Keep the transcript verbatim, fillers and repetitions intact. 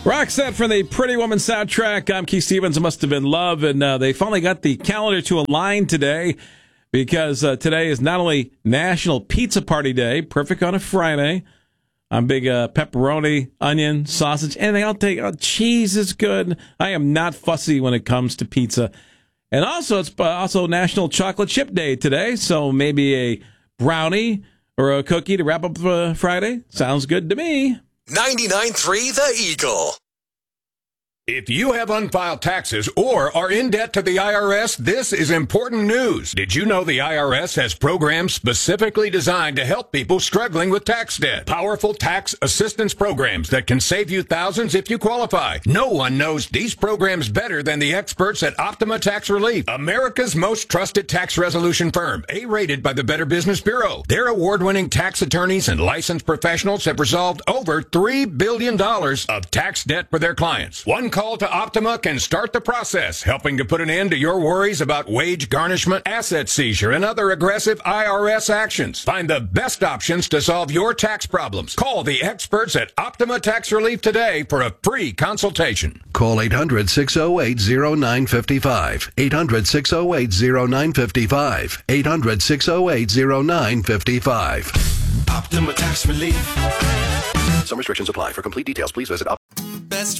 Roxette from the Pretty Woman soundtrack. I'm Keith Stevens. It must have been love. And uh, they finally got the calendar to align today because uh, today is not only National Pizza Party Day, perfect on a Friday. I'm big uh, pepperoni, onion, sausage, anything I'll take. Oh, cheese is good. I am not fussy when it comes to pizza. And also, it's also National Chocolate Chip Day today, so maybe a brownie or a cookie to wrap up uh, Friday. Sounds good to me. ninety-nine point three The Eagle. If you have unfiled taxes or are in debt to the I R S, this is important news. Did you know the I R S has programs specifically designed to help people struggling with tax debt? Powerful tax assistance programs that can save you thousands if you qualify. No one knows these programs better than the experts at Optima Tax Relief, America's most trusted tax resolution firm, A-rated by the Better Business Bureau. Their award-winning tax attorneys and licensed professionals have resolved over three billion dollars of tax debt for their clients. One call to Optima can start the process, helping to put an end to your worries about wage garnishment, asset seizure, and other aggressive I R S actions. Find the best options to solve your tax problems. Call the experts at Optima Tax Relief today for a free consultation. Call eight hundred, six oh eight, oh nine five five. eight hundred, six oh eight, oh nine five five. eight hundred, six oh eight, oh nine five five. Optima Tax Relief. Some restrictions apply. For complete details, please visit Optima. Best